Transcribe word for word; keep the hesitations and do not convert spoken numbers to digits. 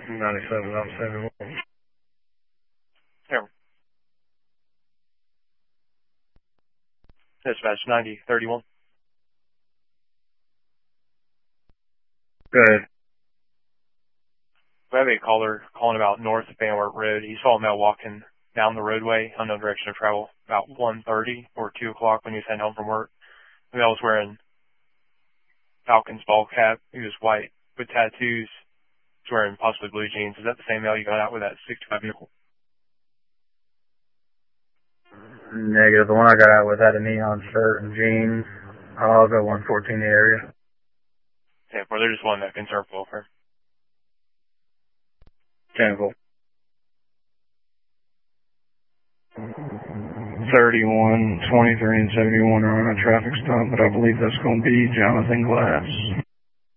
ninety-seven, I'm seventy-one. Here. Dispatch ninety thirty-one. Go ahead. We have a caller calling about north of Banworth Road. He saw a male walking down the roadway, unknown direction of travel, about one thirty or two o'clock when he was heading home from work. The male was wearing Falcon's ball cap. He was white with tattoos. He was wearing possibly blue jeans. Is that the same male you got out with that sixty-five vehicle? Negative. The one I got out with had a neon shirt and jeans. I'll go one fourteen the area. Yeah, well, they're just one that concerned for welfare. Temple. thirty-one, twenty-three, and seventy-one are on a traffic stop, but I believe that's going to be Jonathan Glass.